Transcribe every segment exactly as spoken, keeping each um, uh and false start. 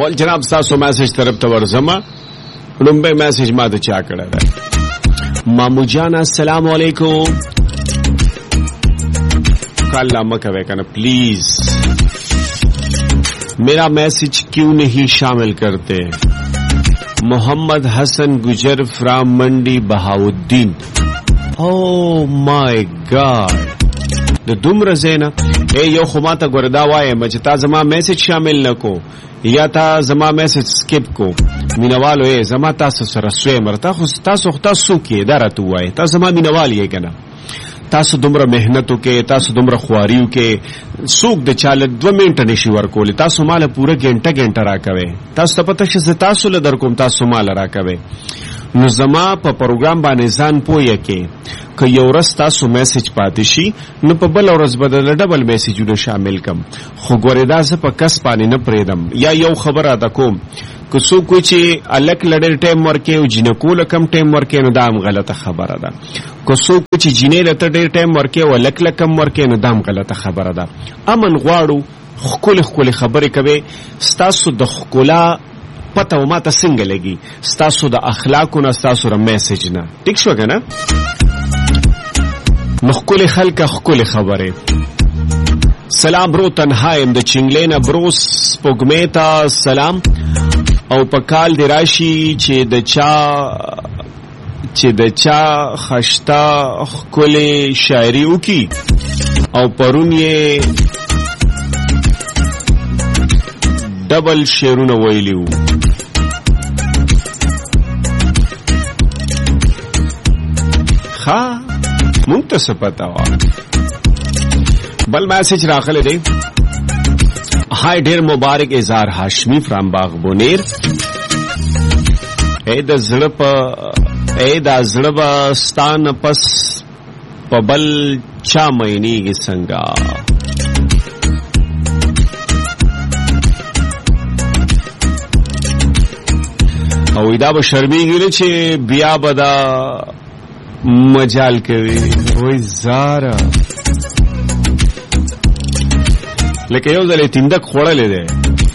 ول جناب تاسو میسج طرف ته ورزما لومبه میسج ما ته چا کړه ده مامو جان السلام علیکم کالا مکوے کنا پلیز میرا میسج کیوں نہیں شامل کرتے محمد حسن گجر فرام منڈی بہاؤدین او مائی گاڈ د دومره زینا اے یو خو ماته ګوردا وایې مچ تا زما میسج شامل نکو یا تا زما میسج سکپ کو مینوالو اے زما تاسو سره سوی مرتا خو تاسو خو تاسو کې دارته وایې تاسو زما مینوال یې کنه تاسو دومره مهنتو کې تاسو دومره خواریو کې سوق د چاله دو منټه نشي ورکول تاسو مال پوره غنټه غنټه راکوي تاسو ته پته شې تاسو له در کوم تاسو مال راکوي نو زما په پروګرام باندې ځان پوهه کې که یو ورځ تاسو میسج پاتې شي نو په بل ورځ بدل ډبل میسجونه شامل کم خو ګورې دا زه په کس باندې نه پرېدم یا یو خبره ده کوم که څوک کوی چې الک لړ ټایم ورکې او جنکو لکم ټایم ورکې نو دا هم غلطه خبره ده که څوک چې جنې لته ډېر ټایم ورکې او الک لکم ورکې نو دا هم غلطه خبره ده امن غواړو خپل خپل خبرې کوي ستاسو د خپلا پته و ماته څنګه لګي ستاسو د اخلاقو نه ستاسو د میسج نه ټیک شو کنه نو خپل خلک خپل خبره سلام برو تنهایم د چنگلینا بروس پوګمیتا سلام او په کال دی راشي چې د چا چې د چا خشتا خپل شاعری وکي او پرون یې ډبل شعرونه ویلیو ها مونږ ته څه پتا وا بل میسج راغلی دی هاي ډیر مبارک اظهار هاشمی فرام باغ بونیر اے د زړه په اے د زړه بستان پس په بل چا مینیږي څنګه او دا به شرمېږي چې بیا به دا مجال کوي وای زارا لکه یو ځلې تیندک خوړلې ده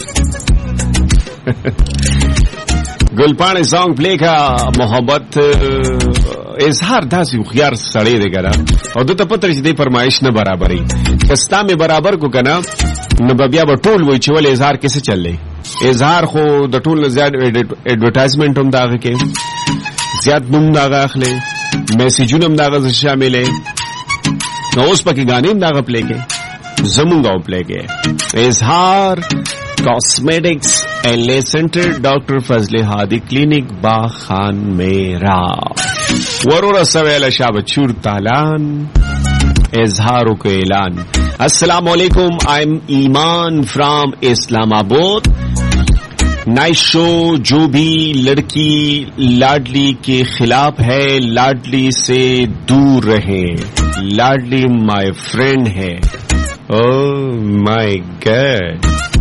ګلپاڼې سانګ پلی کا محبت اظهار داسې خيار سړی دی ګره او دته پتر چې د فرمایش نه برابرې کستا مې برابر کو کنه نو بیا به ټول وای چې ول اظهار کیسه چللې اظهار خو د ټول زیات ایڈورټایزمنٹ هم داغه کې زیات نوم داغه اخلي میسجونه هم داغه شاملې نو اوس پکې غانې هم داغه پلی کې زمونږ پلی کې اظهار کاسمیٹکس ایل سینٹر ڈاکٹر فضل ہادی کلینک باغ خان میرا ورور سویل شاب چور تالان اظہاروں کے اعلان السلام علیکم آئی ایم ایمان فرام اسلام آباد نائس شو جو بھی لڑکی لاڈلی کے خلاف ہے لاڈلی سے دور رہے لاڈلی مائی فرینڈ ہے او مائی گاڈ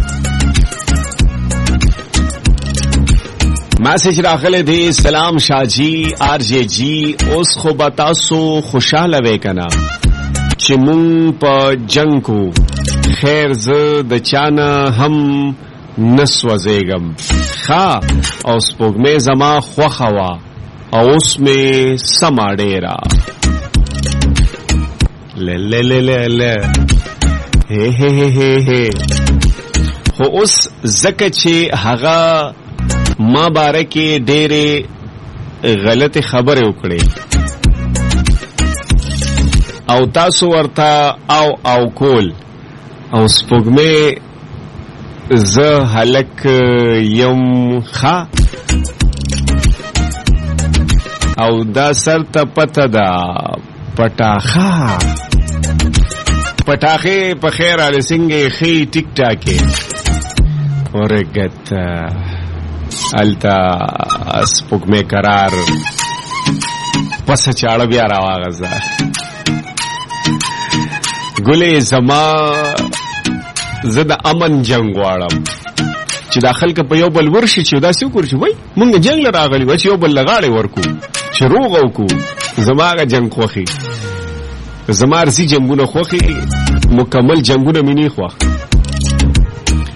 میسج راغله دی سلام شاه جی آر جے جی اوس خو بتاسو خوشاله وکنا چې مون په جنگ کو خیر ز د چانه هم نسوځېګم خا او سپوږمې زما خوخوا او اوس مې سما ډیرا ل ل ل ل هه هه هه هه خو اوس زکه چې هغه ما بارکه ډېرې غلط خبره وکړي او تاسو ورته او او کول او سپوږمې زه هلک یم خا او دا سر ته پته ده پټاخه پټاخه په خیر علي سنگه خي ټیک ټاکه ورګت التا سپوږمې قرار پس چاړه بیا راواغزه ګلې زما زه د امن جنگ واړم چې داخل که په یو بل ورشي چې دا څه کوي وای مونږ جنگ لراغلی و چې یو بل لغاړې ورکو چې روغ او کو زماغه جنگ خوخي زما رسي جنگونه خوخي مکمل جنگونه مینی خوخ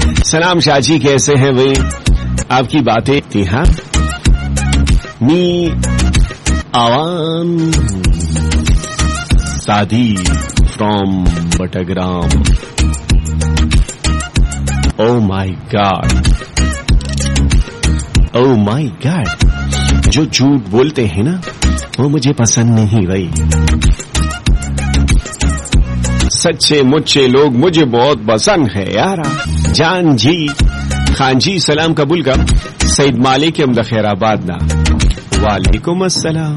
सलाम शाजी, कैसे हैं भाई? आपकी बातें थी। हाँ, मी आवान सादी फ्रॉम Battagram. Oh my God, oh my God, जो झूठ बोलते हैं ना वो मुझे पसंद नहीं भाई। सच्चे मुच्चे लोग मुझे बहुत पसंद है यार। जान जी, खान जी, सलाम कबूल का। सईद मालिक अहमद खैराबाद ना, वालेकुम अस्सलाम।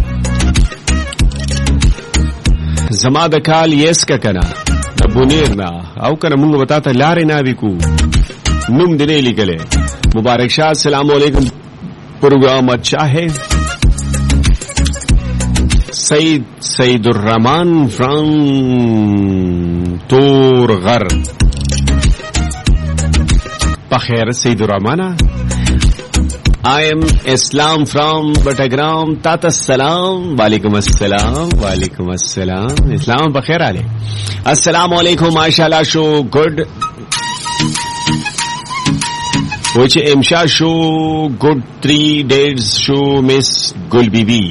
जमाद काल येस का कना बुनेर ना आउ कना मुंग बताता लारे ना भी को नुम दिने लिखले। मुबारक शाह, सलाम वालेकुम। प्रोग्राम अच्छा है। सईद सईदुर रहमान फ्रॉम तोरगर। बखैर सईदुर रहमाना। आई एम इस्लाम फ्रॉम बटग्राम। तात अस्सलाम, वालेकुम अस्सलाम, वालेकुम अस्सलाम। इस्लाम बखैर आले। अस्सलाम वालेकुम, माशाल्लाह शो गुड। وای چې امشا شو ګډ تھری ډیز شو مس ګل بیبي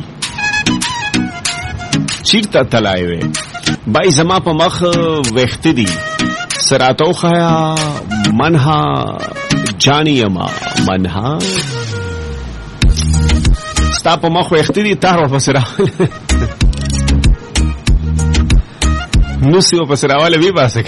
چیرته تلای وې بای زما په مخ وخت دي سراتو خیا منها جانیما منها ستا په مخ وخت دي تار ورپسې راول نو سی ورپسې راواله وی باسه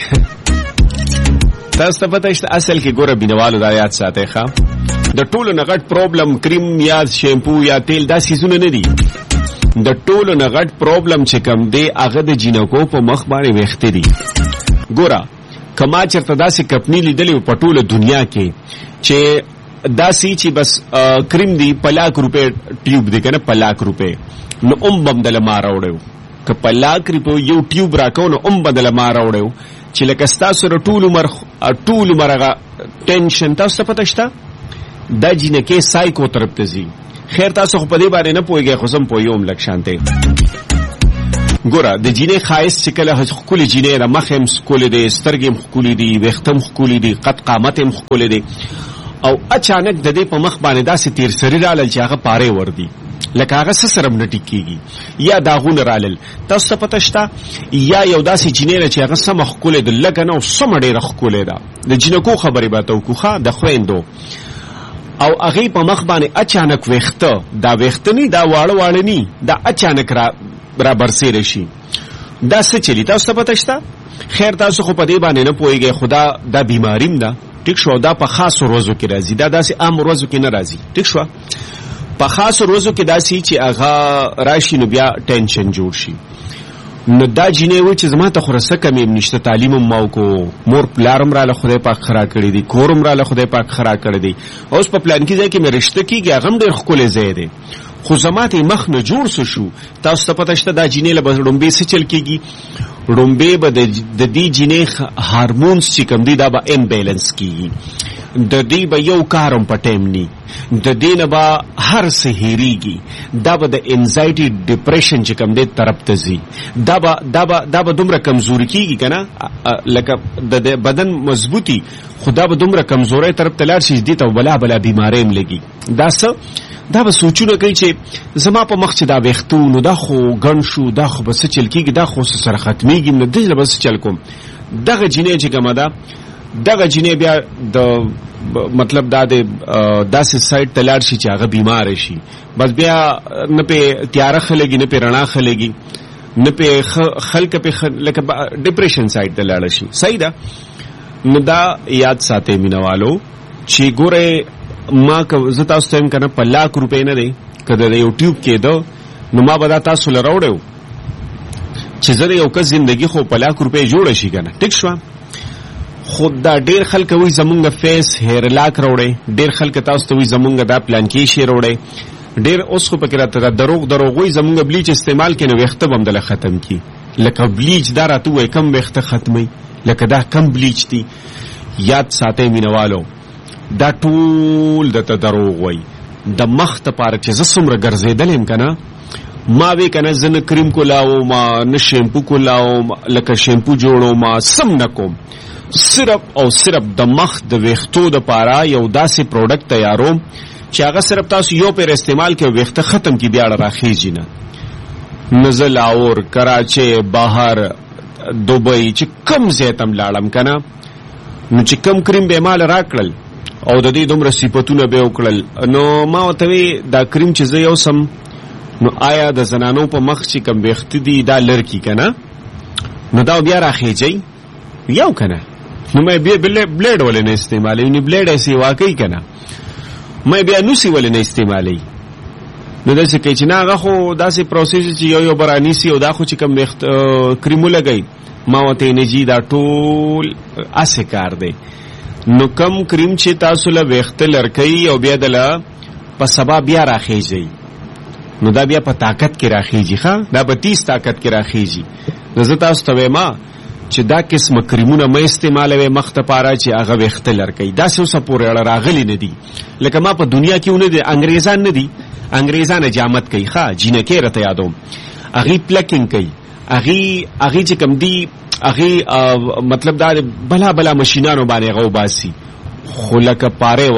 تاسو ته پته شته اصل کې ګوره بینوالو دا یاد ساتئ ښه د ټولو نه غټ پرابلم کریم یا شیمپو یا تیل دا سیزونه نه دي د ټولو نه غټ پرابلم چې کم دی هغه د جینکو په مخ باندې ویښته دي ګوره کما چرته داسې کپنی لیدلې په ټوله دنیا کې چې داسې چې بس کریم دی په لاک روپے ټیوب دی کنه په لاک روپے نو ام بم دل ما راوړو که په لاک روپے یو ټیوب راکو نو ام بدل ما راوړو چې لکه ستاسو ر ټول عمر ټول عمرغه ټینشن تاسو پته شته دا جنکه سایکو طرف ته زی خیر تاسو خو په دې باندې نه پويږئ خو سم پويوم لک شانته ګوره د جینې خایس چې کله خولي جینې را مخم سکول دي سترګم خولي دي وختم خولي دي قد قامتم خولي دي او اچانک د دې په مخ باندې داسې تیر سری رالل چې هغه پاره وردی لکه هغه سسرم نه ټیکيږي یا داغونه رالل تاسو پته شته یا یو داسې جینې چې هغه سم خولي د لګنه او سم ډېر خولي ده د جینکو خبرې به تو کوخه د خويندو او هغه په مخ باندې اچانک وخته دا وخته نه دا واړه واړه نه دا اچانک را را برسېره شي دا څه چلی تاسو پته شته خیر تاسو خو په دې باندې نه پويږئ خدا دا بیماریم ده ټیک شو دا په خاص روزو کې راځي دا داسې عام روزو کې نه راځي ټیک شو په خاص روزو کې داسې چې هغه راشي نو بیا ټینشن جوړ شي نو دا جینې و چې زما ته خورسه کمې نشته تعلیم ماو کو مور پلارم را له خدای پاک خرا کړی دي کورم را له خدای پاک خرا کړی دي اوس په پلان کې ځای کې مې رشته کیږي هغه ډېر ښکلی ځای دی خو زما ته مخ نه جوړ سو شو تاسو ته پته شته دا جینې له به ډومبې څه چل کېږي ډومبې به د دې جینې هارمونز چې کوم دي دا به امبیلنس کېږي د دې به یو کارم په ټایم نی د دې نه به هر څه هېرېږي دا به د انزایټي ډپریشن چې کوم دی طرف ته ځي دا به دا به دا به دومره کمزوري کېږي که نه لکه د بدن مضبوطي خو دا به دومره کمزورۍ طرف ته لاړ شي دې ته بلا بلا بیماری هم لګي دا څه دا به سوچونه کوي چې زما په مخ چې دا ویښته نو دا خو ګڼ شو دا خو به څه چل کېږي دا خو سره ختمېږي نو دې له به څه چل کوم دغه جینۍ چې کومه ده دغه جینې بیا د مطلب دا د داسې سایډ ته لاړ شي چې هغه بیمار شي بس بیا نه پې تیاره خلګي نه پې رڼا خلګي نه پې خلک پې لکه ډپریشن سایډ ته لاړ شي صحیح ده نو دا یاد ساتئ مینوالو چې ګوره ما که زه تاسو ته یم که نه په لاک روپۍ نه دی که د یو ټیوب کېده نو ما به دا تاسو له راوړی چې زه د یو کس زندګي خو په لاک روپۍ جوړه شي که نه ټیک شوه خود دا ډیر خلک وی زمونږ فیس هیر لاک راوړي ډیر خلک تاسو ته وی زمونږ دا پلان کې شي راوړي ډیر اوس خو پکې راته دروغ دروغ وی زمونږ بلیچ استعمال کینو وخته بم دل ختم کی لکه بلیچ دا راته وای کم وخته ختمي لکه دا کم بلیچ دی یاد ساتئ مینوالو دا ټول د دروغ وای د مخ ته پاره چې زسمره ګرځیدلم کنه ما وی کنه زنه کریم کولاو ما نه شیمپو کولاو لکه شیمپو جوړو ما سم نکوم صرف او صرف د مخ د ویختو د پاره یو داسې پروډکټ تیاروم چې هغه صرف تاسو یو پیر استعمال کې ویخته ختم کی بیا راخیږي نه نزل اور کراچي بهر دوبۍ چې کم زیتم لاړم کنه نو چې کم کریم به مال راکړل او د دې دومره صفاتونه به وکړل نو ما وتوی دا کریم چې زه یو سم نو آیا د زنانو په مخ چې کم ویخت دي دا لړکی کنه نو دا بیا راخیږي یو کنه نو مې بیا بلیډ ولې نه استعمالوي نو بلیډ ایسي واقعي کنه مې بیا نوسی ولې نه استعمالوي نو داسې کوي چې نه هغه خو داسې پروسیس چې یو یو برانی سي او دا خو چې کوم کریمو لګي ما وته نه جی دا ټول اسه کار دی نو کم کریم چې تاسو له وخت لړکې او بیا دله په سبا بیا راخیږي نو دا بیا په طاقت کې راخیږي ښا دا په تیز طاقت کې راخیږي نو زه تاسو ته ما چې دا قسم کریمونه مې استعمالوي مخ ته پاره چې هغه وخت لړکې دا څه څه پورې راغلي نه دي لکه ما په دنیا کې ونه دي انګريزان نه دي انګريزان جامت کوي ښا جینکه راته یادوم اغي پلکینګ کوي اغي اغي چې کم دي اغي مطلب دا بلا بلا ماشینانو باندې غو باسي خو لکه پاره ور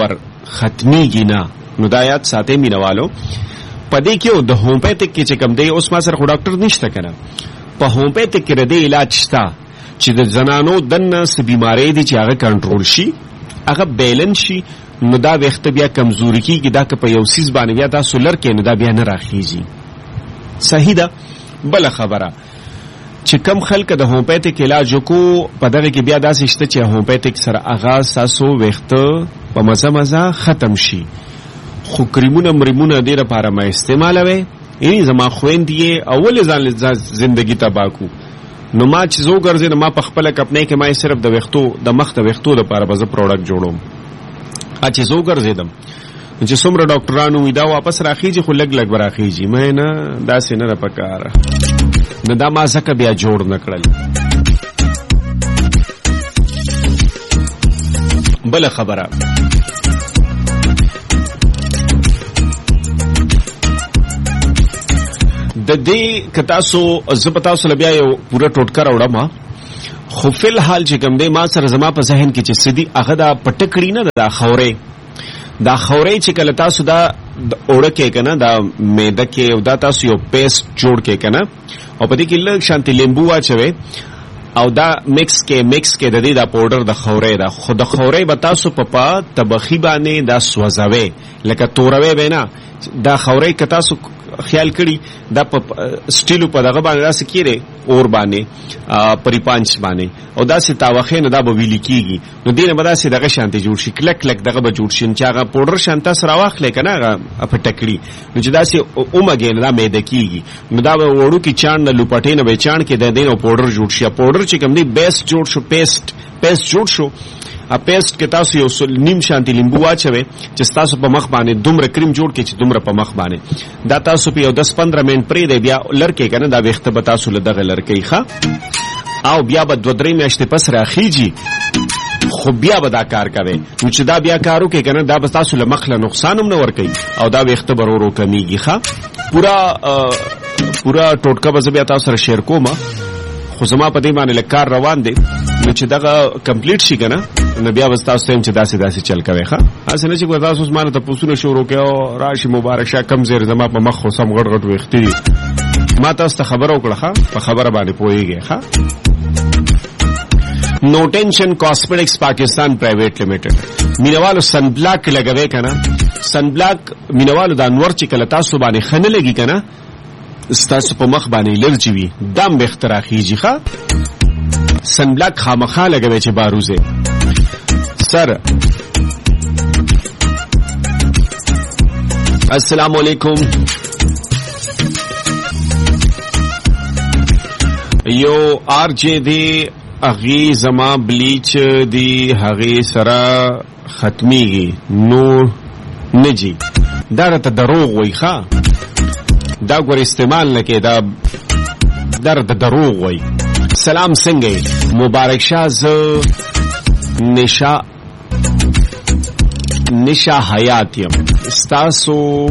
ختمیږي نه. نو دا یاد ساتئ مینوالو. پدې کې د هومیوپیتیک کې چې کوم دی اوس ما سره خو ډاکټر نشته کنه، په هومیوپیتیک کې د علاج شته چې د زنانو دنه س بیماری دي چې هغه کنټرول شي، هغه بیلنس شي. نو دا وخت بیا کمزوري کیږي، دا که په یو سیس باندې بیا تاسو لر کې نو دا بیا نه راخیږي. صحیح ده. بل خبره چې کم خلک د هومیوپیتیک علاج کو په دغه کې بیا داسې شته چې هومیوپیتیک سره آغاز تاسو وخت په مزه مزه ختم شي، خو کریمونه مریمونه ډیره لپاره ما استعمالوي. یعنی زما خويندې اول ځان زندگی تباکو. نو ما چې زو ګرځې نو ما په خپل کپنې کې ما صرف د وختو د مخ د وختو لپاره به زه پروډکټ جوړوم. ا چې زو ګرځیدم چې څومره ډاکټرانو وی دا واپس راخیږي، خو لګ لګ راخیږي. مې نه داسې نه پکاره نو دا ما ځکه بیا جوړ نکړل. بل خبره د دې کتاسو زپتاسو لبیا یو پورا ټوټکا راوړم، خو فل حال چې کوم دی ما سره زما په ذهن کې چې سدي هغه دا پټکړی نه دا خورې دا خورې چې کله تاسو دا اوړه کې کنه دا میده کې او دا تاسو یو پیسټ جوړ کې کنه او په دې کې لږ شانتي لیمبو واچوي او دا مکس کې مکس کې د دې دا پاوډر د خورې دا خود خورې به تاسو په پا طبخي باندې دا سوځوي لکه توروي به نه. دا خورې که تاسو خیال کړي دا په سټیلو په دغه باندې راس کېره اور باندې پری پانچ باندې او دا سي تاوخه نه دا به ویل کیږي. نو دینه به دا سي دغه شانتي جوړ شي، کلک کلک دغه به جوړ شي چې هغه پاوډر شانته سره واخلې کنه هغه په ټکړي. نو چې دا سي اومګې نه دا مېده کیږي. نو دا به وړو کې چاڼ نه لوپټې نه به چاڼ کې د دینه پاوډر جوړ شي. پاوډر چې کوم دی بیس جوړ شو، پیسټ پیسټ جوړ شو. ا پیسټ کې تاسو یو نیم شانتي لیمبو واچوي چې تاسو په مخ باندې دومره کریم جوړ کې چې دومره په مخ باندې دا تاسو په یو دس پندرہ منټ پرې دی بیا لړکې کنه دا وخت به تاسو له دغه لړکې ښه او بیا به دوه درې میاشتې پس راخیږي، خو بیا به دا کار کوي. نو چې دا بیا کارو کې کنه دا به تاسو له مخ له نقصان هم نه ور کوي او دا وخت به ورو کمیږي. ښه پورا پورا ټوټکا به بیا تاسو سره شیر کوم، خو زما په دې باندې لکار روان دي. نو چې دغه کمپلیټ شي کنه نو بیا تاسو ته چې داسې داسې چل کوي. ښه اسنه چې ګور تاسو زما ته پوښتنه شروع کړو راشي مبارک شه کم زیر زما په مخ خو سم غټ غټ وختي ما تاسو ته خبر وکړه. ښه په خبره باندې پويږي. ښه نو ټینشن کاسمیټکس پاکستان پرایویټ لیمیټډ مینوالو سن بلاک لګوي کنه. سن بلاک مینوالو د انور چې کله تاسو باندې خنه لګي کنه ستاسو په مخ باندې الرجی وي دم به اختراخیږي. ښه سن بلاک خامخا لګوي چې باروزه سر. السلام علیکم. یو آر جے دی اغي زما بلیچ دی هغه سره ختميږي نو نجي دا ته دروغ وای. ښا دا ګور استعمال نه کې دا در د دروغ وای. سلام څنګه مبارک شاه ز نشا نشا حیات یم استاسو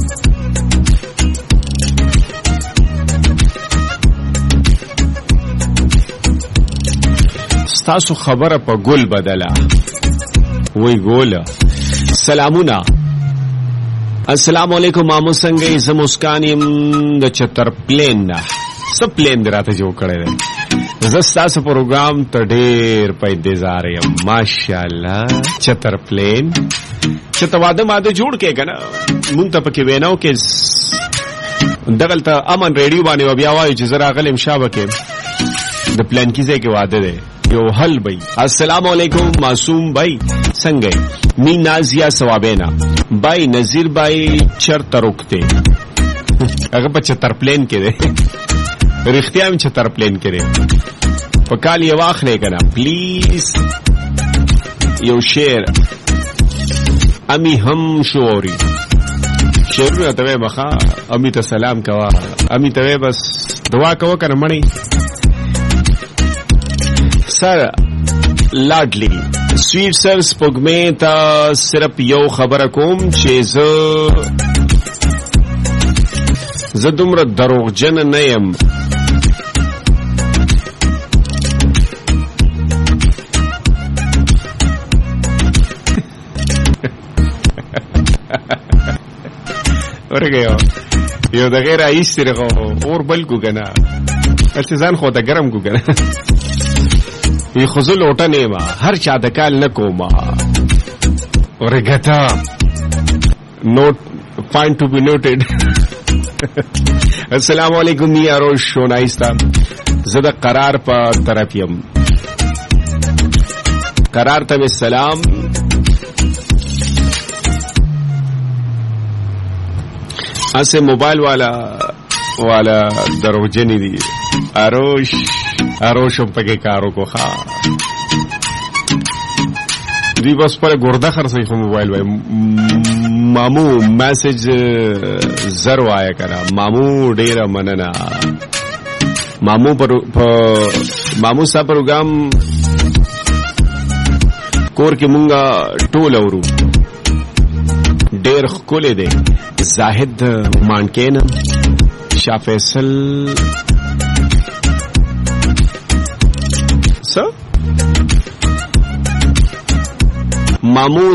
استاسو خبره په ګل بدله وای ګوله. سلامونه. السلام علیکم مامو څنګه زه مسکان یم د چتر پلین نه سب پلین دراته جوړ کړی دی. زه ستاسو پروګرام ته ډېر په انتظار یم. ماشاءالله چتر پلین چې ته واده ماده جوړ کې کنه مونږ ته پکې ویناو کې دغلته امن ریډیو باندې بیا وایو چې زرا غلم شابه کې د پلان کیږي کې واده دی یو حل بھائی. السلام علیکم معصوم بھائی څنګه می نازیا ثوابینا بھائی نذیر بھائی چرته روکته هغه په چتر پلین کې دی رښتیا هم چتر پلین کې دی په کال یو اخلي کنه پلیز یو شعر امی هم شعوري شعرونه ته مخه امی ته سلام کوا امی ته بس دعا کوا کنه مړی سر لاډلی سویټ سر سپوږمې ته صرف یو خبره کوم چې زه زه دومره دروغجن نه یم ورګه یو د غیر ایستره اور بل کو کنه اته ځان خو ته ګرم کو کنه ی خزل اوټه نیما هر چا د کال نکوما ورګتا نوٹ پوینٹ ټو بی نوٹډ. السلام علیکم یا روز شونایستا زدا قرار په طرف یم قرار ته سلام. اسے موبائل والا والا دروجنی دی اروش اروشم پکې کارو کو خا دی بس پر ګوردا خرڅې خو موبایل وای مامو میسج زرو آیا کرا مامو ډیر مننه مامو پر مامو صاحب پروګرام کور کې مونږه ټول اورو ډیر خولې دی زاهد مانکین شاه فیصل س مامو